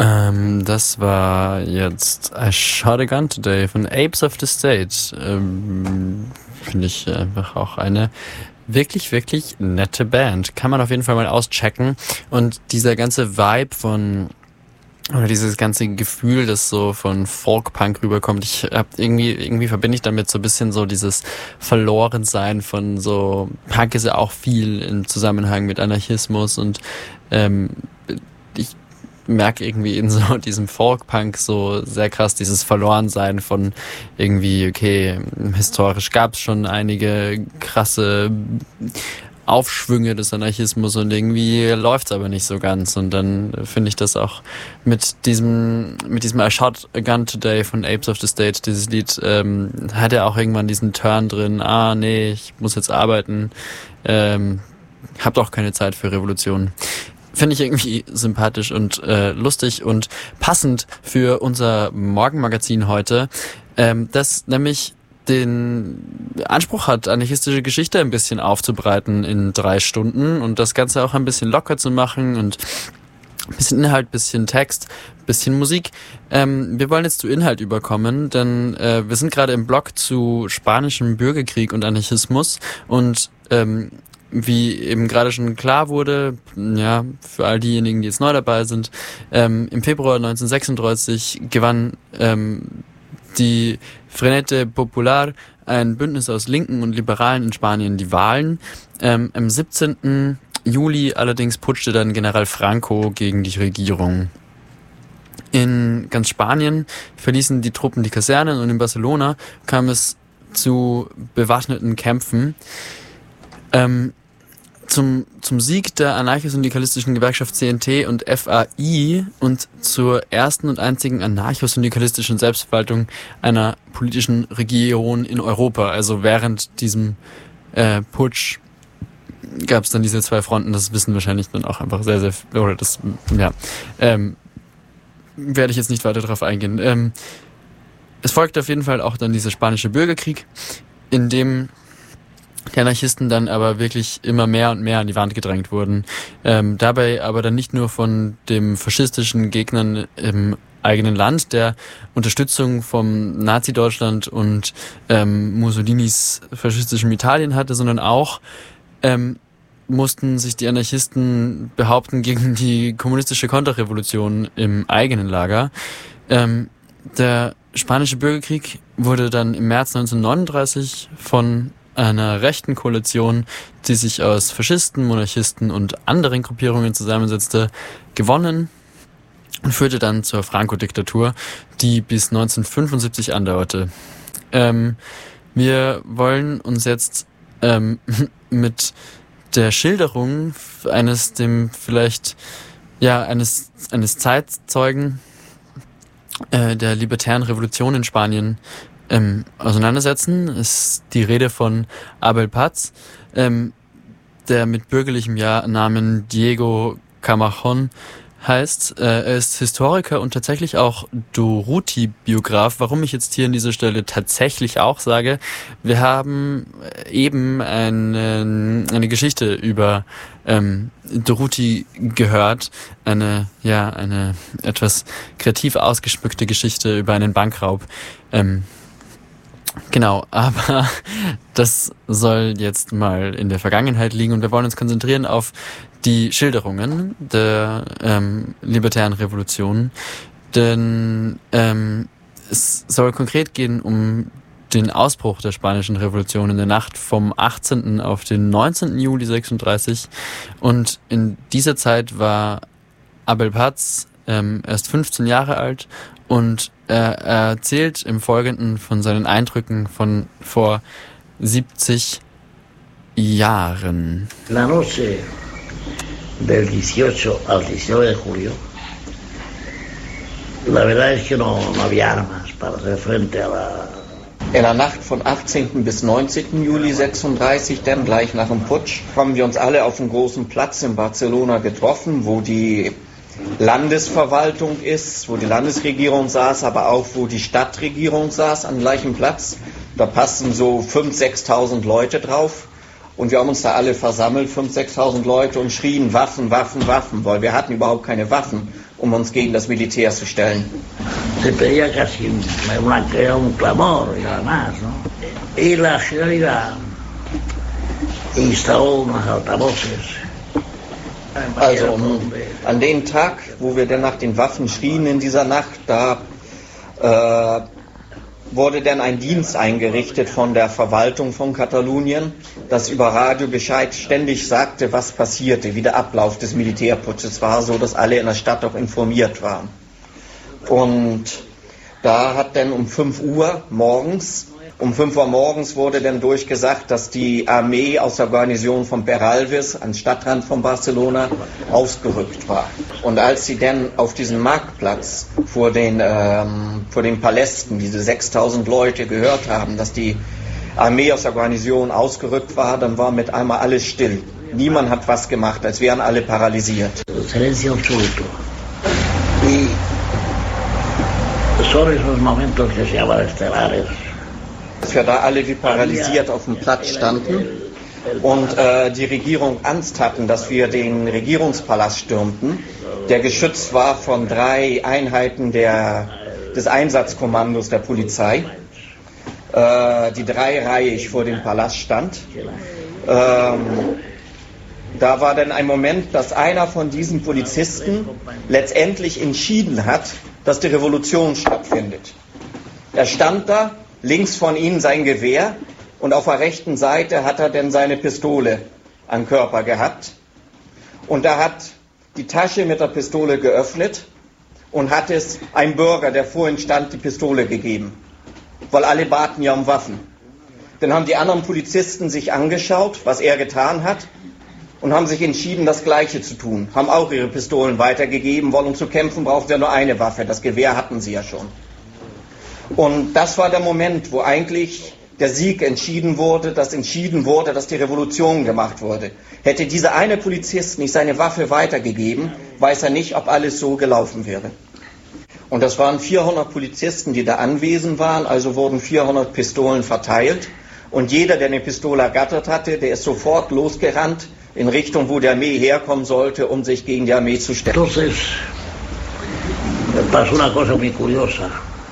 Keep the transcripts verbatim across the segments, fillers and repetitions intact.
Ähm, das war jetzt I Shot a Gun Today von Apes of the State. Ähm, finde ich einfach auch eine wirklich, wirklich nette Band. Kann man auf jeden Fall mal auschecken. Und dieser ganze Vibe von, oder dieses ganze Gefühl, das so von Folk-Punk rüberkommt, ich hab irgendwie, irgendwie verbinde ich damit so ein bisschen so dieses Verlorensein von so, Punk ist ja auch viel im Zusammenhang mit Anarchismus und ähm, ich merke irgendwie in so diesem Folk-Punk so sehr krass dieses Verlorensein von irgendwie, okay, historisch gab es schon einige krasse Aufschwünge des Anarchismus und irgendwie läuft's aber nicht so ganz. Und dann finde ich das auch mit diesem mit diesem I Shot a Gun Today von Apes of the State, dieses Lied, ähm, hat er auch irgendwann diesen Turn drin, ah nee, ich muss jetzt arbeiten, ähm, hab doch keine Zeit für Revolution. Finde ich irgendwie sympathisch und äh, lustig und passend für unser Morgenmagazin heute, ähm, das nämlich den Anspruch hat, anarchistische Geschichte ein bisschen aufzubreiten in drei Stunden und das Ganze auch ein bisschen locker zu machen und ein bisschen Inhalt, ein bisschen Text, ein bisschen Musik. Ähm, wir wollen jetzt zu Inhalt überkommen, denn äh, wir sind gerade im Blog zu spanischem Bürgerkrieg und Anarchismus und ähm, wie eben gerade schon klar wurde, ja, für all diejenigen, die jetzt neu dabei sind, ähm, im Februar neunzehnhundertsechsunddreißig gewann ähm, die Frente Popular, ein Bündnis aus Linken und Liberalen in Spanien, die Wahlen. Ähm, am siebzehnten Juli allerdings putschte dann General Franco gegen die Regierung. In ganz Spanien verließen die Truppen die Kasernen und in Barcelona kam es zu bewaffneten Kämpfen. Ähm, Zum, zum Sieg der anarcho-syndikalistischen Gewerkschaft C N T und F A I und zur ersten und einzigen anarcho-syndikalistischen Selbstverwaltung einer politischen Region in Europa. Also während diesem äh, Putsch gab es dann diese zwei Fronten. Das wissen wahrscheinlich dann auch einfach sehr, sehr, oder das, ja, ähm, werde ich jetzt nicht weiter drauf eingehen. Ähm, es folgte auf jeden Fall auch dann dieser spanische Bürgerkrieg, in dem die Anarchisten dann aber wirklich immer mehr und mehr an die Wand gedrängt wurden. Ähm, dabei aber dann nicht nur von dem faschistischen Gegnern im eigenen Land, der Unterstützung vom Nazi-Deutschland und ähm, Mussolinis faschistischem Italien hatte, sondern auch ähm, mussten sich die Anarchisten behaupten gegen die kommunistische Konterrevolution im eigenen Lager. Ähm, der spanische Bürgerkrieg wurde dann im März neunzehnhundertneununddreißig von einer rechten Koalition, die sich aus Faschisten, Monarchisten und anderen Gruppierungen zusammensetzte, gewonnen und führte dann zur Franco-Diktatur, die bis neunzehnhundertfünfundsiebzig andauerte. Ähm, wir wollen uns jetzt ähm, mit der Schilderung eines dem vielleicht ja eines eines Zeitzeugen äh, der libertären Revolution in Spanien Ähm, auseinandersetzen, ist die Rede von Abel Paz, ähm, der mit bürgerlichem ja Namen Diego Camachón heißt. Äh, er ist Historiker und tatsächlich auch Durruti-Biograf. Warum ich jetzt hier an dieser Stelle tatsächlich auch sage, wir haben eben eine, eine Geschichte über ähm, Durruti gehört, eine ja eine etwas kreativ ausgeschmückte Geschichte über einen Bankraub. Ähm, Genau, aber das soll jetzt mal in der Vergangenheit liegen und wir wollen uns konzentrieren auf die Schilderungen der ähm, libertären Revolution, denn ähm, es soll konkret gehen um den Ausbruch der spanischen Revolution in der Nacht vom achtzehnten auf den neunzehnten Juli sechsunddreißig und in dieser Zeit war Abel Paz ähm, erst fünfzehn Jahre alt und er erzählt im Folgenden von seinen Eindrücken von vor siebzig Jahren. La noche del dieciocho al diecinueve de julio, la verdad es que no, no había armas para hacer frente a la... In der Nacht von achtzehnten bis neunzehnten Juli sechsunddreißig, dann gleich nach dem Putsch, haben wir uns alle auf einem großen Platz in Barcelona getroffen, wo die Landesverwaltung ist, wo die Landesregierung saß, aber auch wo die Stadtregierung saß, am gleichen Platz. Da passten so fünftausend, sechstausend Leute drauf und wir haben uns da alle versammelt, fünftausend, sechstausend Leute und schrien Waffen, Waffen, Waffen, weil wir hatten überhaupt keine Waffen um uns gegen das Militär zu stellen. Se pedía casi una, era un clamor y nada más, ¿no? Y la Generalidad instaló unos altavoces. Also an dem Tag, wo wir dann nach den Waffen schrien in dieser Nacht, da äh, wurde dann ein Dienst eingerichtet von der Verwaltung von Katalonien, das über Radio Bescheid ständig sagte, was passierte, wie der Ablauf des Militärputsches war, so dass alle in der Stadt auch informiert waren. Und da hat dann um fünf Uhr morgens, um fünf Uhr morgens wurde dann durchgesagt, dass die Armee aus der Garnison von Peralves, am Stadtrand von Barcelona, ausgerückt war. Und als sie dann auf diesen Marktplatz vor den, ähm, vor den Palästen, diese sechstausend Leute gehört haben, dass die Armee aus der Garnison ausgerückt war, dann war mit einmal alles still. Niemand hat was gemacht, als wären alle paralysiert. Silencio absoluto. Y solo esos momentos que se llaman estelares. Dass wir da alle wie paralysiert auf dem Platz standen und äh, die Regierung Angst hatten, dass wir den Regierungspalast stürmten, der geschützt war von drei Einheiten der, des Einsatzkommandos der Polizei, äh, die dreireihig vor dem Palast stand. Ähm, da war dann ein Moment, dass einer von diesen Polizisten letztendlich entschieden hat, dass die Revolution stattfindet. Er stand da, links von ihm sein Gewehr und auf der rechten Seite hat er dann seine Pistole am Körper gehabt. Und er hat die Tasche mit der Pistole geöffnet und hat es einem Bürger, der vorhin stand, die Pistole gegeben. Weil alle baten ja um Waffen. Dann haben die anderen Polizisten sich angeschaut, was er getan hat, und haben sich entschieden, das Gleiche zu tun. Haben auch ihre Pistolen weitergegeben, weil um zu kämpfen braucht er nur eine Waffe. Das Gewehr hatten sie ja schon. Und das war der Moment, wo eigentlich der Sieg entschieden wurde, dass entschieden wurde, dass die Revolution gemacht wurde. Hätte dieser eine Polizist nicht seine Waffe weitergegeben, weiß er nicht, ob alles so gelaufen wäre. Und das waren vierhundert Polizisten, die da anwesend waren, also wurden vierhundert Pistolen verteilt. Und jeder, der eine Pistole ergattert hatte, der ist sofort losgerannt in Richtung, wo die Armee herkommen sollte, um sich gegen die Armee zu stellen. Entonces, pasó una cosa muy curiosa.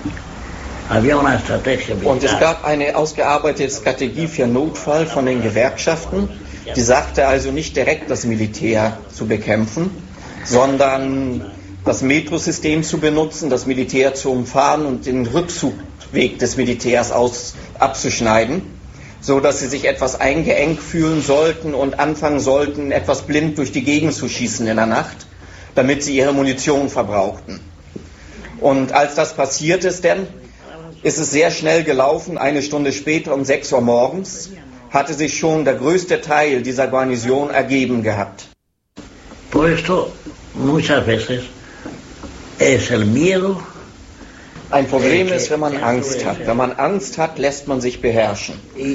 Und es gab eine ausgearbeitete Strategie für Notfall von den Gewerkschaften, die sagte also nicht direkt das Militär zu bekämpfen, sondern das Metrosystem zu benutzen, das Militär zu umfahren und den Rückzugweg des Militärs aus, abzuschneiden, so dass sie sich etwas eingeengt fühlen sollten und anfangen sollten, etwas blind durch die Gegend zu schießen in der Nacht, damit sie ihre Munition verbrauchten. Und als das passiert ist, dann ist es sehr schnell gelaufen. Eine Stunde später, um sechs Uhr morgens, hatte sich schon der größte Teil dieser Garnison ergeben gehabt. Por esto, muchas veces es el miedo. Ein Problem ist, wenn man Angst hat. Wenn man Angst hat, lässt man sich beherrschen.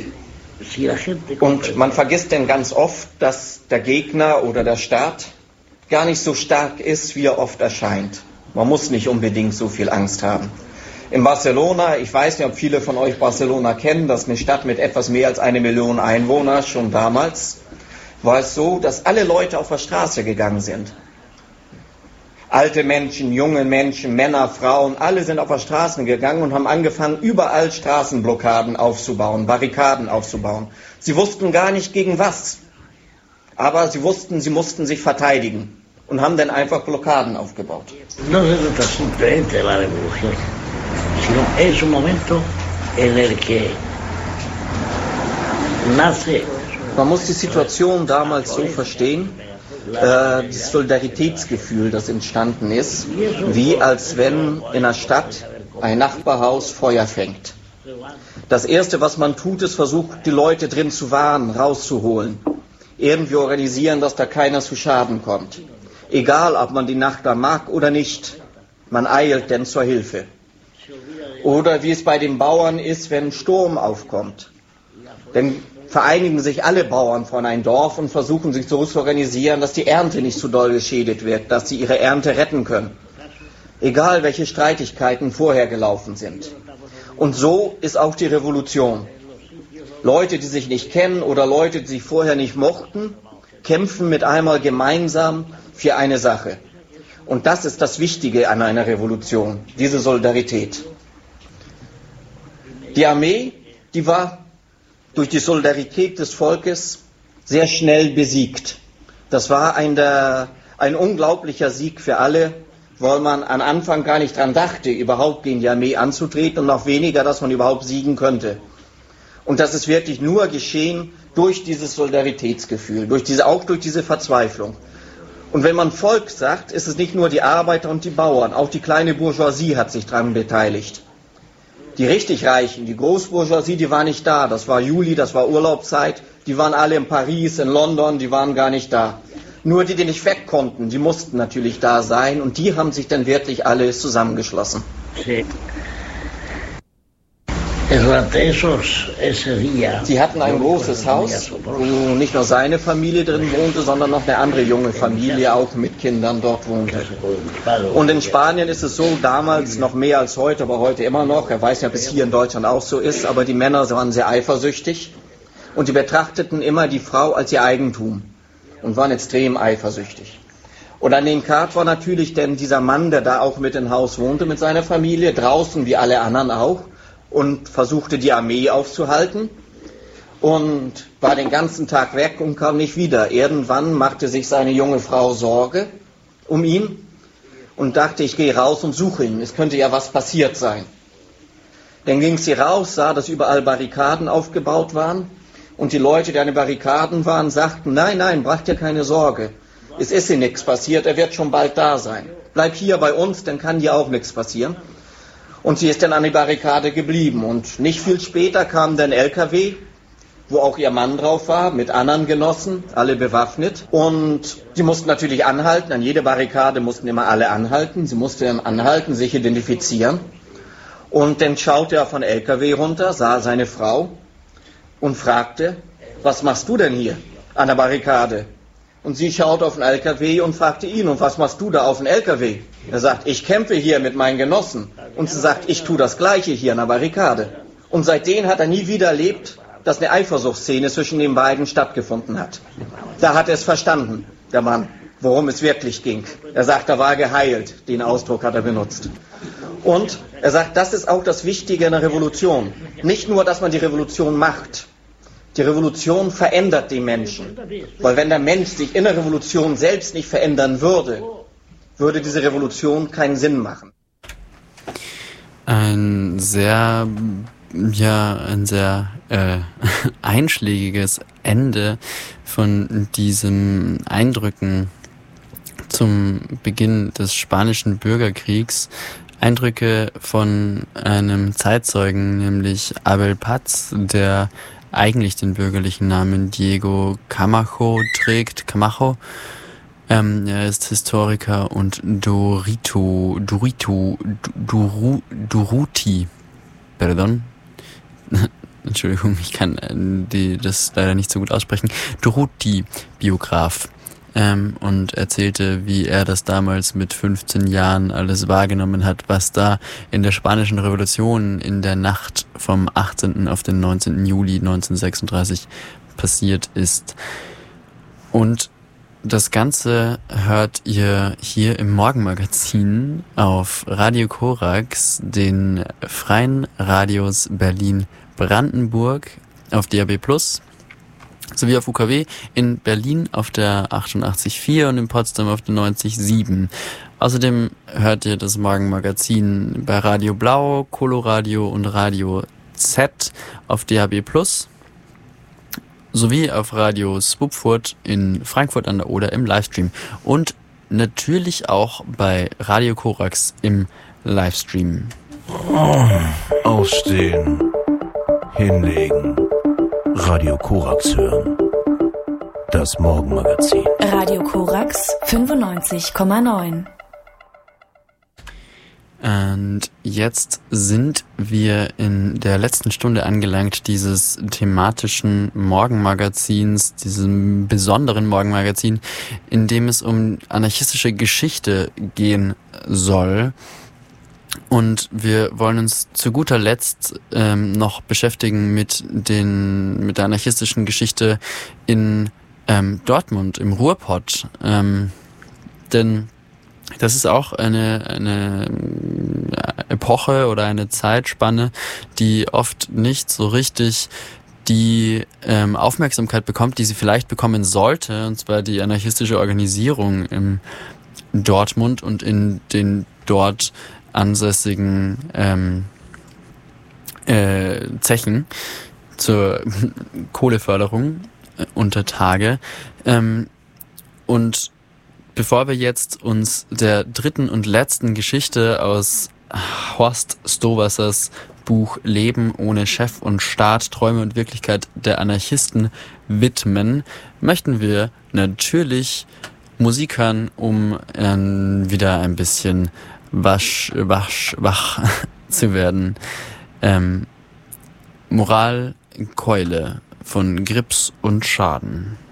Und man vergisst denn ganz oft, dass der Gegner oder der Staat gar nicht so stark ist, wie er oft erscheint. Man muss nicht unbedingt so viel Angst haben. In Barcelona, ich weiß nicht, ob viele von euch Barcelona kennen, das ist eine Stadt mit etwas mehr als eine Million Einwohner, schon damals, war es so, dass alle Leute auf der Straße gegangen sind. Alte Menschen, junge Menschen, Männer, Frauen, alle sind auf der Straße gegangen und haben angefangen, überall Straßenblockaden aufzubauen, Barrikaden aufzubauen. Sie wussten gar nicht gegen was, aber sie wussten, sie mussten sich verteidigen und haben dann einfach Blockaden aufgebaut. No se trata simplemente de la revolución, sino es un momento en el que nace. Man muss die Situation damals so verstehen, äh, das Solidaritätsgefühl, das entstanden ist, wie als wenn in einer Stadt ein Nachbarhaus Feuer fängt. Das Erste, was man tut, ist versucht, die Leute drin zu warnen, rauszuholen. Irgendwie organisieren, dass da keiner zu Schaden kommt. Egal, ob man die Nacht da mag oder nicht, man eilt denn zur Hilfe. Oder wie es bei den Bauern ist, wenn ein Sturm aufkommt. Dann vereinigen sich alle Bauern von einem Dorf und versuchen sich so zu organisieren, dass die Ernte nicht zu doll geschädigt wird, dass sie ihre Ernte retten können. Egal, welche Streitigkeiten vorher gelaufen sind. Und so ist auch die Revolution. Leute, die sich nicht kennen oder Leute, die sich vorher nicht mochten, kämpfen mit einmal gemeinsam für eine Sache. Und das ist das Wichtige an einer Revolution, diese Solidarität. Die Armee, die war durch die Solidarität des Volkes sehr schnell besiegt. Das war ein, der, ein unglaublicher Sieg für alle, weil man am Anfang gar nicht dran dachte, überhaupt gegen die Armee anzutreten und noch weniger, dass man überhaupt siegen könnte. Und das ist wirklich nur geschehen durch dieses Solidaritätsgefühl, durch diese, auch durch diese Verzweiflung. Und wenn man Volk sagt, ist es nicht nur die Arbeiter und die Bauern, auch die kleine Bourgeoisie hat sich daran beteiligt. Die richtig Reichen, die Großbourgeoisie, die war nicht da. Das war Juli, das war Urlaubszeit. Die waren alle in Paris, in London, die waren gar nicht da. Nur die, die nicht weg konnten, die mussten natürlich da sein. Und die haben sich dann wirklich alle zusammengeschlossen. Sí. Sie hatten ein großes Haus, wo nicht nur seine Familie drin wohnte, sondern noch eine andere junge Familie, auch mit Kindern, dort wohnte. Und in Spanien ist es so, damals noch mehr als heute, aber heute immer noch, er weiß ja, bis hier in Deutschland auch so ist, aber die Männer waren sehr eifersüchtig und die betrachteten immer die Frau als ihr Eigentum und waren extrem eifersüchtig. Und an den Kart war natürlich denn dieser Mann, der da auch mit im Haus wohnte, mit seiner Familie, draußen wie alle anderen auch, und versuchte die Armee aufzuhalten und war den ganzen Tag weg und kam nicht wieder. Irgendwann machte sich seine junge Frau Sorge um ihn und dachte, ich gehe raus und suche ihn. Es könnte ja was passiert sein. Dann ging sie raus, sah, dass überall Barrikaden aufgebaut waren und die Leute, die an den Barrikaden waren, sagten, nein, nein, braucht dir keine Sorge. Es ist dir nichts passiert, er wird schon bald da sein. Bleib hier bei uns, dann kann dir auch nichts passieren. Und sie ist dann an die Barrikade geblieben. Und nicht viel später kam dann L K W, wo auch ihr Mann drauf war, mit anderen Genossen, alle bewaffnet. Und die mussten natürlich anhalten. An jeder Barrikade mussten immer alle anhalten. Sie mussten dann anhalten, sich identifizieren. Und dann schaute er von L K W runter, sah seine Frau und fragte, was machst du denn hier an der Barrikade? Und sie schaute auf den L K W und fragte ihn, und was machst du da auf dem L K W? Er sagt, ich kämpfe hier mit meinen Genossen. Und sie sagt, ich tue das Gleiche hier an der Barrikade. Und seitdem hat er nie wieder erlebt, dass eine Eifersuchtsszene zwischen den beiden stattgefunden hat. Da hat er es verstanden, der Mann, worum es wirklich ging. Er sagt, er war geheilt. Den Ausdruck hat er benutzt. Und er sagt, das ist auch das Wichtige in der Revolution. Nicht nur, dass man die Revolution macht. Die Revolution verändert den Menschen. Weil wenn der Mensch sich in der Revolution selbst nicht verändern würde, würde diese Revolution keinen Sinn machen. Ein sehr, ja, ein sehr äh, einschlägiges Ende von diesen Eindrücken zum Beginn des Spanischen Bürgerkriegs. Eindrücke von einem Zeitzeugen, nämlich Abel Paz, der eigentlich den bürgerlichen Namen Diego Camacho trägt. Camacho. Ähm, er ist Historiker und Dorito, Dorito, Duru, Duruti, pardon, Entschuldigung, ich kann äh, die, das leider nicht so gut aussprechen, Duruti-Biograf, ähm, und erzählte, wie er das damals mit fünfzehn Jahren alles wahrgenommen hat, was da in der Spanischen Revolution in der Nacht vom achtzehnten auf den neunzehnten Juli neunzehnhundertsechsunddreißig passiert ist. Und das Ganze hört ihr hier im Morgenmagazin auf Radio Korax, den freien Radios Berlin-Brandenburg, auf D A B plus, sowie auf U K W in Berlin auf der achtundachtzig Komma vier und in Potsdam auf der neunzig Komma sieben. Außerdem hört ihr das Morgenmagazin bei Radio Blau, Coloradio und Radio Z auf D A B plus. Sowie auf Radio Swupfurt in Frankfurt an der Oder im Livestream. Und natürlich auch bei Radio Korax im Livestream. Aufstehen, hinlegen, Radio Korax hören. Das Morgenmagazin. Radio Korax fünfundneunzig Komma neun. Und jetzt sind wir in der letzten Stunde angelangt dieses thematischen Morgenmagazins, diesem besonderen Morgenmagazin, in dem es um anarchistische Geschichte gehen soll. Und wir wollen uns zu guter Letzt ähm, noch beschäftigen mit den mit der anarchistischen Geschichte in ähm, Dortmund, im Ruhrpott. Ähm, denn das ist auch eine, eine Epoche oder eine Zeitspanne, die oft nicht so richtig die ähm, Aufmerksamkeit bekommt, die sie vielleicht bekommen sollte, und zwar die anarchistische Organisierung im Dortmund und in den dort ansässigen ähm, äh, Zechen zur Kohleförderung äh, unter Tage. Ähm, und bevor wir jetzt uns der dritten und letzten Geschichte aus Horst Stowassers Buch Leben ohne Chef und Staat, Träume und Wirklichkeit der Anarchisten widmen, möchten wir natürlich Musik hören, um äh, wieder ein bisschen wasch, wasch, wach zu werden. Ähm, Moralkeule von Grips und Schaden.